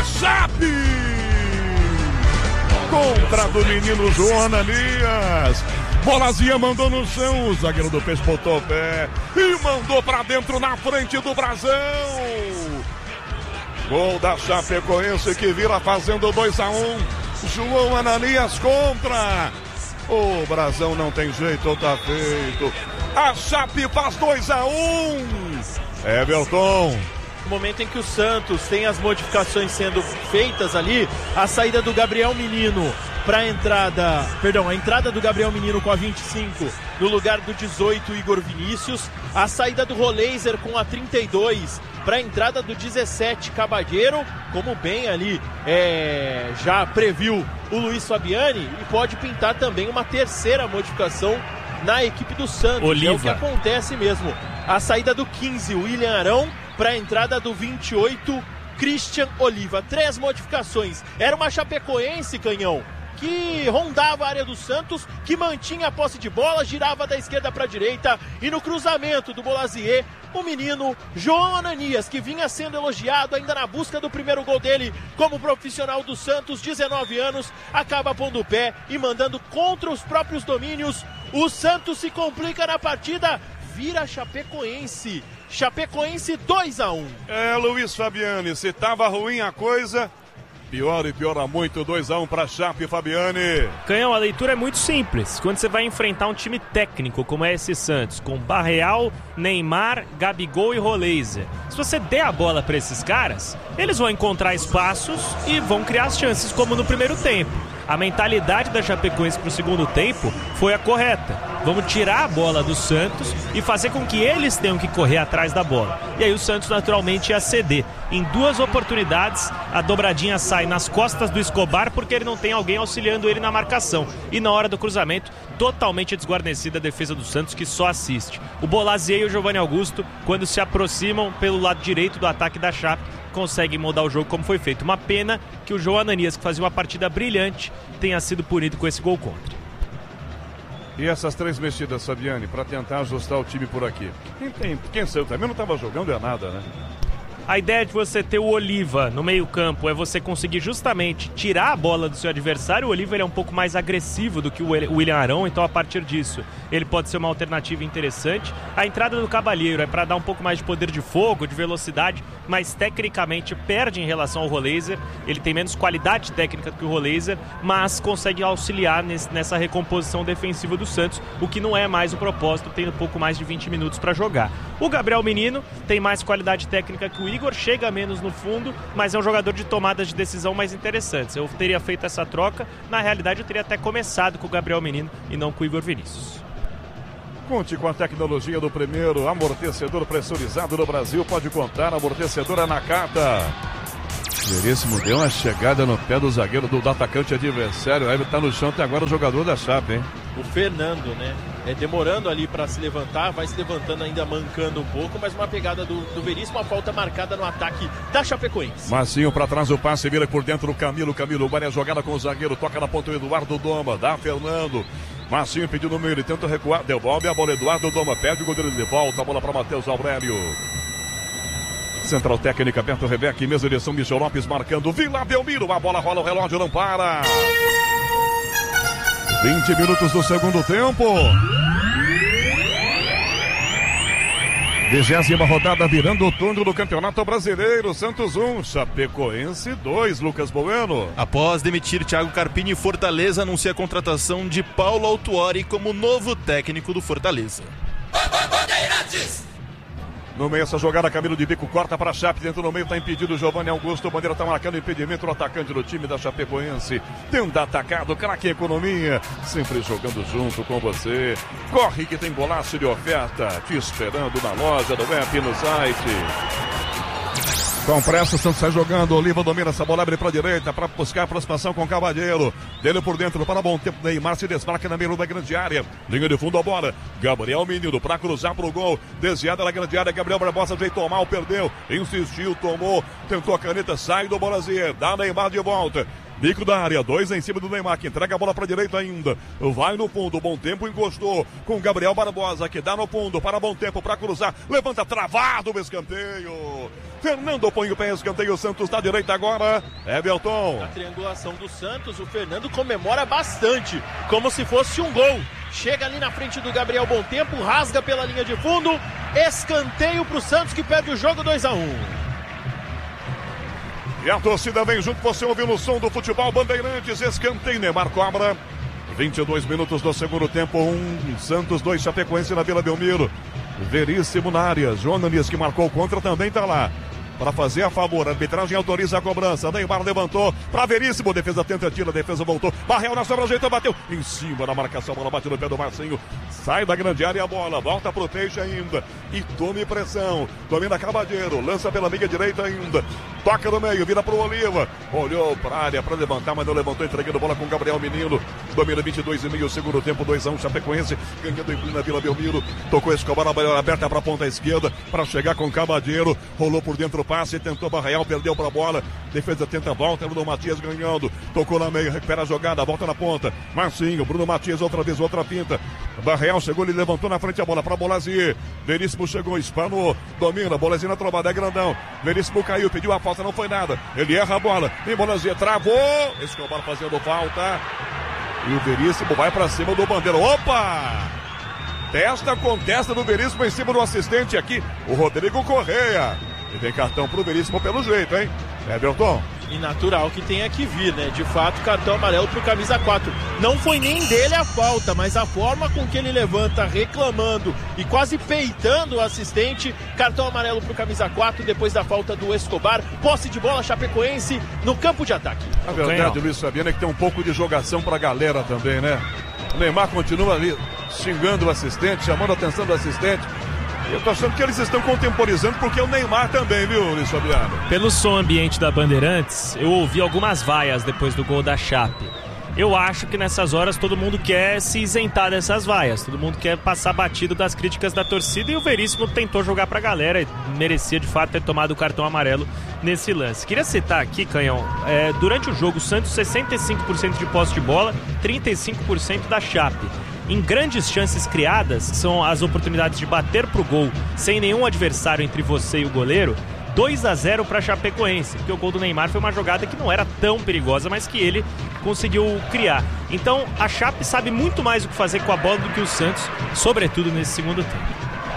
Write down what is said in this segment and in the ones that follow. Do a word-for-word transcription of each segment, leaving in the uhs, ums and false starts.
da Chape. Contra do menino João Ananias. Bolazinha mandou no chão, o zagueiro do Peixe botou o pé e mandou pra dentro na frente do Brasão. Gol da Chapecoense que vira fazendo dois a um. João Ananias contra. O Brasão não tem jeito, tá feito. A Chape faz dois a um. Everton. No momento em que o Santos tem as modificações sendo feitas ali, a saída do Gabriel Menino para a entrada, perdão, a entrada do Gabriel Menino com a vinte e cinco no lugar do dezoito, Igor Vinícius, a saída do Roleiser com a trinta e dois para a entrada do dezessete, Cabalheiro, como bem ali é, já previu o Luiz Fabiani, e pode pintar também uma terceira modificação na equipe do Santos. Oliva. É o que acontece mesmo. A saída do quinze, William Arão, para a entrada do vinte e oito, Christian Oliva. Três modificações. Era uma Chapecoense, Canhão, que rondava a área do Santos, que mantinha a posse de bola, girava da esquerda para a direita, e no cruzamento do Bolazier, o menino João Ananias, que vinha sendo elogiado ainda na busca do primeiro gol dele como profissional do Santos, dezenove anos, acaba pondo o pé e mandando contra os próprios domínios. O Santos se complica na partida, vira Chapecoense. Chapecoense dois a um. É, Luiz Fabiani, se tava ruim a coisa, pior e piora muito, dois a um para Chape, Fabiani. Canhão, a leitura é muito simples. Quando você vai enfrentar um time técnico como é esse Santos, com Barreal, Neymar, Gabigol e Roleiser, se você der a bola para esses caras, eles vão encontrar espaços e vão criar as chances, como no primeiro tempo. A mentalidade da Chapecoense para o segundo tempo foi a correta. Vamos tirar a bola do Santos e fazer com que eles tenham que correr atrás da bola. E aí o Santos naturalmente ia ceder. Em duas oportunidades, a dobradinha sai nas costas do Escobar porque ele não tem alguém auxiliando ele na marcação. E na hora do cruzamento, totalmente desguarnecida a defesa do Santos, que só assiste. O Bolazier e o Giovanni Augusto, quando se aproximam pelo lado direito do ataque da Chape, conseguem mudar o jogo como foi feito. Uma pena que o João Ananias, que fazia uma partida brilhante, tenha sido punido com esse gol contra. E essas três mexidas, Fabiani, para tentar ajustar o time por aqui. Quem, tem, quem saiu também não estava jogando é nada, né? A ideia de você ter o Oliva no meio campo é você conseguir justamente tirar a bola do seu adversário. O Oliva ele é um pouco mais agressivo do que o William Arão, então a partir disso ele pode ser uma alternativa interessante. A entrada do Cabalheiro é para dar um pouco mais de poder de fogo, de velocidade, mas tecnicamente perde em relação ao Roleiser. Ele tem menos qualidade técnica do que o Roleiser, mas consegue auxiliar nesse, nessa recomposição defensiva do Santos, o que não é mais o propósito, tendo pouco mais de vinte minutos para jogar. O Gabriel Menino tem mais qualidade técnica que o Igor, chega menos no fundo, mas é um jogador de tomadas de decisão mais interessantes. Eu teria feito essa troca, na realidade eu teria até começado com o Gabriel Menino e não com o Igor Vinícius. Conte com a tecnologia do primeiro amortecedor pressurizado no Brasil. Pode contar, amortecedor é Nakata. Veríssimo deu uma chegada no pé do zagueiro do, do atacante adversário. Aí tá no chão até agora o jogador da Chape, hein? O Fernando, né? É demorando ali para se levantar, vai se levantando ainda mancando um pouco, mas uma pegada do, do Veríssimo, uma falta marcada no ataque da Chapecoense. Marcinho para trás, o passe vira por dentro o Camilo, Camilo, várias jogada com o zagueiro, toca na ponta o Eduardo Doma, dá Fernando. Marcinho pediu no meio, ele tenta recuar, devolve a bola, Eduardo Doma, perde o goleiro de volta, a bola para Matheus Aurélio. Central técnica, Beto Rebeque, mesma direção, Michel Lopes marcando, Vila Belmiro, a bola rola, o relógio não para. vinte minutos do segundo tempo. Vigésima rodada virando o turno do Campeonato Brasileiro. Santos um, Chapecoense dois, Lucas Bueno. Após demitir Thiago Carpini, Fortaleza anuncia a contratação de Paulo Autuori como novo técnico do Fortaleza. No meio essa jogada, Camilo de bico corta para a Chape, dentro do meio está impedido o Giovanni Augusto, o Bandeira está marcando impedimento no atacante do time da Chapecoense, tendo atacado, craque Economia, sempre jogando junto com você, corre que tem golaço de oferta, te esperando na loja, do app, no site. Com pressa, Santos sai jogando, Oliva domina essa bola, abre para a direita, para buscar a aproximação com o Cavalheiro, dele por dentro, para bom tempo, Neymar se desmarca na meio da grande área, linha de fundo a bola, Gabriel Menino para cruzar para o gol, desviada na grande área, Gabriel Barbosa ajeitou mal, perdeu, insistiu, tomou, tentou a caneta, sai do Bolazier, dá Neymar de volta, bico da área, dois em cima do Neymar, que entrega a bola para a direita ainda, vai no fundo, Bom Tempo encostou com Gabriel Barbosa, que dá no fundo para Bom Tempo para cruzar, levanta travado o escanteio. Fernando põe o pé em escanteio, Santos da direita agora, Everton. A triangulação do Santos, o Fernando comemora bastante, como se fosse um gol. Chega ali na frente do Gabriel Bom Tempo, rasga pela linha de fundo, escanteio pro Santos, que perde o jogo dois a um. E a torcida vem junto, você ouviu no som do futebol Bandeirantes, escanteio, Neymar cobra. vinte e dois minutos do segundo tempo, um Santos, dois Chapecoense na Vila Belmiro. Veríssimo na área, Jonas, que marcou contra, também tá lá. Para fazer a favor, a arbitragem autoriza a cobrança. Neymar levantou para Veríssimo, defesa tenta, tira, defesa voltou. Barreal na sobra, ajeitou, bateu em cima da marcação, bola bate no pé do Marcinho. Sai da grande área a bola, volta pro Peixe ainda. E tome pressão, domina Cabadeiro, lança pela meia direita ainda. Toca no meio, vira pro Oliva. Olhou pra área para levantar, mas não levantou, entregando bola com Gabriel Menino. Domina vinte e dois e meio, segundo tempo, dois a um, Chapecoense, ganhando em plena Vila Belmiro. Tocou Escobar, a bola aberta pra ponta esquerda, para chegar com Cabadeiro. Rolou por dentro, passe, tentou Barreal, perdeu pra bola. Defesa tenta a volta, Bruno Matias ganhando. Tocou na meia, recupera a jogada, volta na ponta. Marcinho, Bruno Matias, outra vez, outra pinta. Barreal chegou, ele levantou na frente a bola pra Bolazier. Veríssimo chegou, espanou, domina, Bolazier na trombada, é grandão. Veríssimo caiu, pediu a falta, não foi nada. Ele erra a bola, e Bolazier travou. Escobar fazendo falta. E o Veríssimo vai pra cima do Bandeira. Opa! Testa com testa do Veríssimo em cima do assistente aqui, o Rodrigo Correia. E tem cartão pro Veríssimo pelo jeito, hein? Everton. E natural que tenha que vir, né? De fato, cartão amarelo pro camisa quatro. Não foi nem dele a falta, mas a forma com que ele levanta reclamando e quase peitando o assistente. Cartão amarelo pro camisa quatro depois da falta do Escobar. Posse de bola Chapecoense no campo de ataque. A verdade, Luiz Fabiano, é que tem um pouco de jogação pra galera também, né? O Neymar continua ali xingando o assistente, chamando a atenção do assistente. Eu tô achando que eles estão contemporizando porque é o Neymar também, viu, Luiz Fabiano? Pelo som ambiente da Bandeirantes, eu ouvi algumas vaias depois do gol da Chape. Eu acho que nessas horas todo mundo quer se isentar dessas vaias, todo mundo quer passar batido das críticas da torcida, e o Veríssimo tentou jogar pra galera e merecia de fato ter tomado o cartão amarelo nesse lance. Queria citar aqui, Canhão, é, durante o jogo o Santos sessenta e cinco por cento de posse de bola, trinta e cinco por cento da Chape. Em grandes chances criadas, são as oportunidades de bater pro gol sem nenhum adversário entre você e o goleiro, dois a zero para Chapecoense, porque o gol do Neymar foi uma jogada que não era tão perigosa, mas que ele conseguiu criar. Então a Chape sabe muito mais o que fazer com a bola do que o Santos, sobretudo nesse segundo tempo.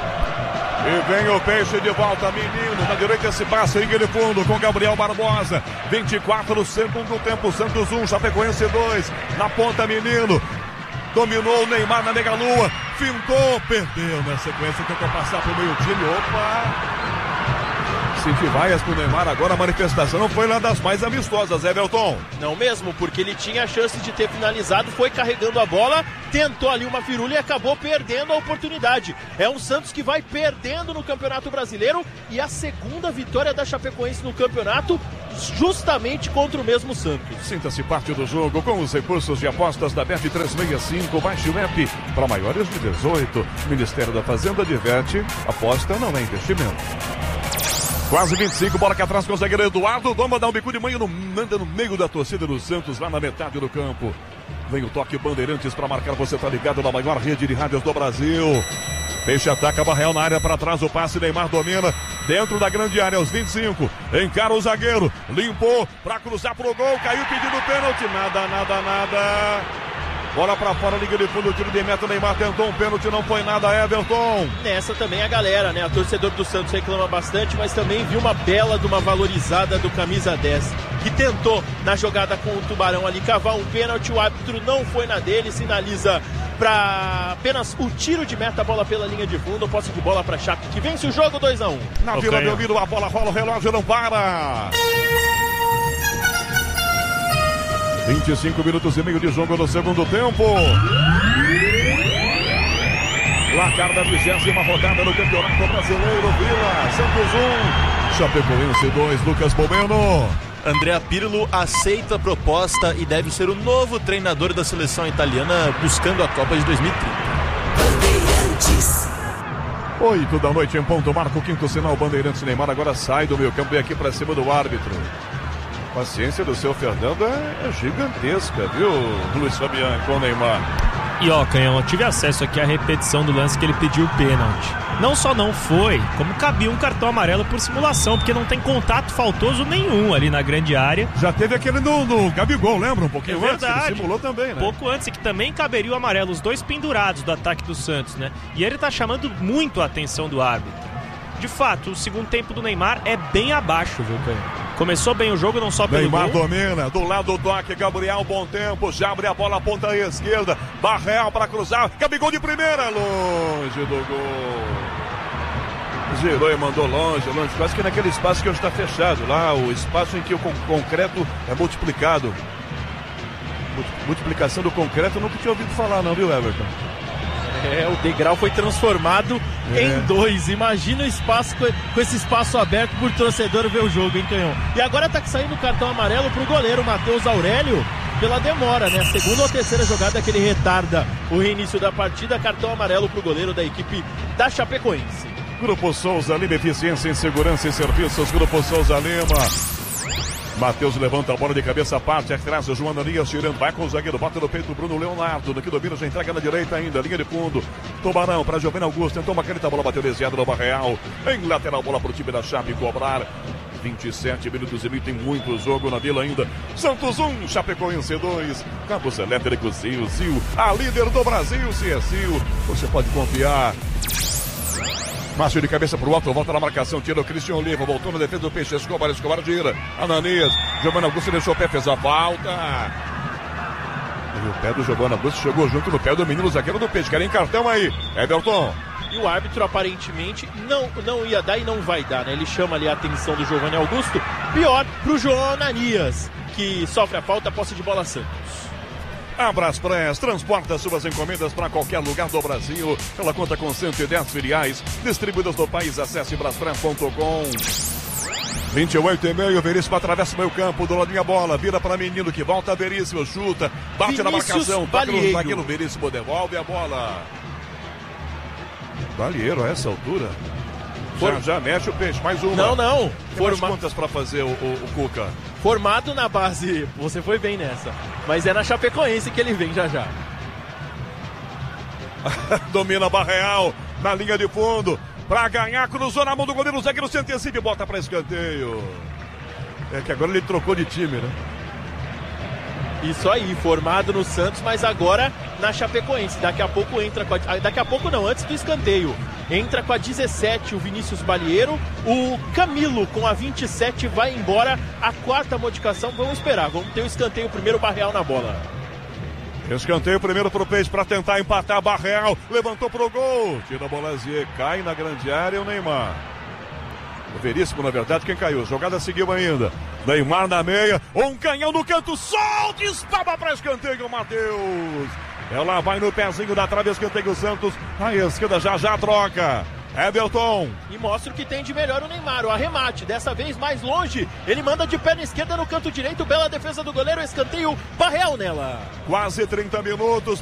E vem o Peixe de volta, menino, na direita esse passe, linha de fundo com Gabriel Barbosa, vinte e quatro no segundo tempo, Santos um, Chapecoense dois, na ponta menino. Dominou o Neymar na mega-lua, fintou, perdeu na sequência, tentou passar pro meio time, opa! Senti vaias pro Neymar agora, a manifestação não foi lá das mais amistosas, Everton. Não mesmo, porque ele tinha a chance de ter finalizado, foi carregando a bola, tentou ali uma firula e acabou perdendo a oportunidade. É um Santos que vai perdendo no Campeonato Brasileiro e a segunda vitória da Chapecoense no campeonato, justamente contra o mesmo Santos. Sinta-se parte do jogo com os recursos de apostas da Bet trezentos e sessenta e cinco. Baixe o app para maiores de dezoito. Ministério da Fazenda diverte. Aposta não é investimento. Quase vinte e cinco, bola que atrás consegue Eduardo. Doma dá um bico de manhã, no, manda no meio da torcida do Santos, lá na metade do campo. Vem o toque Bandeirantes para marcar. Você tá ligado na maior rede de rádios do Brasil. Peixe ataca, Barreal na área para trás, o passe, Neymar domina, dentro da grande área, aos vinte e cinco, encara o zagueiro, limpou, para cruzar pro gol, caiu pedindo pênalti, nada, nada, nada, bola para fora, liga de fundo, tiro de meta, Neymar tentou um pênalti, não foi nada, Everton. Nessa também a galera, né, a torcedor do Santos reclama bastante, mas também viu uma bela de uma valorizada do camisa dez, que tentou na jogada com o Tubarão ali cavar um pênalti, o árbitro não foi na dele, sinaliza para apenas o tiro de meta, a bola pela linha de fundo, posse de bola para Chape, que vence o jogo dois a um. Na okay. Vila Belmiro, a bola rola, o relógio não para. vinte e cinco minutos e meio de jogo no segundo tempo. Placar da vigésima rodada no Campeonato Brasileiro. Vila, Santos um, Chapecoense dois, Lucas Bomeno. Andrea Pirlo aceita a proposta e deve ser o novo treinador da seleção italiana buscando a Copa de dois mil e trinta. Bandeirantes. Oito da noite em ponto, marca o quinto sinal, Bandeirantes. Neymar agora sai do meio campo e aqui para cima do árbitro. paciência do seu Fernando é, é gigantesca, viu, Luiz Fabiano, com o Neymar. E ó, Canhão, eu tive acesso aqui à repetição do lance que ele pediu o pênalti. Não só não foi, como cabia um cartão amarelo por simulação, porque não tem contato faltoso nenhum ali na grande área. Já teve aquele no, no Gabigol, lembra? Um pouquinho é antes, que ele simulou também, né? Pouco antes, e que também caberia o amarelo, os dois pendurados do ataque do Santos, né? E ele tá chamando muito a atenção do árbitro. De fato, o segundo tempo do Neymar é bem abaixo, viu, Canhão? Começou bem o jogo, não só pelo Neymar gol. domina, do lado do toque, Gabriel, bom tempo, já abre a bola, ponta esquerda, Barreal para cruzar, Gabigol de primeira, longe do gol. Girou e mandou longe, longe, quase que naquele espaço que hoje está fechado, lá o espaço em que o concreto é multiplicado. Multiplicação do concreto eu nunca tinha ouvido falar não, viu, Everton? É, o degrau foi transformado é. em dois. Imagina o espaço com esse espaço aberto por torcedor ver o jogo, hein, Canhão? E agora tá saindo o cartão amarelo pro goleiro Matheus Aurélio pela demora, né? Segunda ou terceira jogada que ele retarda o reinício da partida. Cartão amarelo pro goleiro da equipe da Chapecoense. Grupo Souza Lima, eficiência em segurança e serviços. Grupo Souza Lima. Matheus levanta a bola de cabeça, parte atrás, o João Ananias tirando, vai com o zagueiro, bota no peito o Bruno Leonardo, daqui domina, já entrega na direita ainda, linha de fundo, Tubarão para Giovanni Augusto, tentou uma caneta, a bola bateu desviada no Barreal, em lateral, bola para o time da Chape cobrar, vinte e sete minutos e meio, tem muito jogo na Vila ainda, Santos um, Chapecoense dois, Campos Elétrico, Sil, Sil, a líder do Brasil, se é Sil, você pode confiar. Márcio de cabeça pro alto, volta na marcação, tira o Cristian Oliva, voltou na defesa do Peixe, Escobar, Escobar gira, Ananias, Giovanni Augusto deixou o pé, fez a falta. E o pé do Giovanni Augusto chegou junto no pé do menino zagueiro do Peixe, querem cartão aí, Everton. E o árbitro aparentemente não, não ia dar e não vai dar, né? Ele chama ali a atenção do Giovanni Augusto, pior pro João Ananias, que sofre a falta, posse de bola Santos. A Braspress transporta suas encomendas para qualquer lugar do Brasil. Ela conta com cento e dez filiais distribuídas no país. Acesse braspress ponto com. vinte e oito e meio, Veríssimo atravessa o meio campo, do lado da bola, vira para menino que volta, Veríssimo chuta, bate Vinícius na marcação, toca no zagueiro, Veríssimo devolve a bola. Balieiro a essa altura. For... Já, já mexe o Peixe, mais uma. Não, não. Tem Forma... mais contas para fazer o, o, o Cuca. Formado na base, você foi bem nessa. Mas é na Chapecoense que ele vem já já. Domina Barreal na linha de fundo. Para ganhar, cruzou na mão do goleiro, o zagueiro se antecipa e bota para escanteio. É que agora ele trocou de time, né? Isso aí, formado no Santos, mas agora na Chapecoense. Daqui a pouco entra com a... Daqui a pouco não, antes do escanteio. Entra com a dezessete o Vinícius Balieiro. O Camilo com a vinte e sete vai embora. A quarta modificação, vamos esperar. Vamos ter o escanteio primeiro, Barreal na bola. Escanteio primeiro pro Peixe para tentar empatar. Barreal levantou pro gol. Tira a bola, cai na grande área o Neymar. O Veríssimo, na verdade, quem caiu. Jogada seguiu ainda. Neymar na meia. Um canhão no canto. Solta, espaba para escanteio, Matheus. Ela vai no pezinho da trave, escanteio Santos. A esquerda já já troca. Everton. E mostra o que tem de melhor o Neymar. O arremate, dessa vez mais longe. Ele manda de perna esquerda no canto direito. Bela defesa do goleiro. Escanteio, Barreal nela. Quase trinta minutos.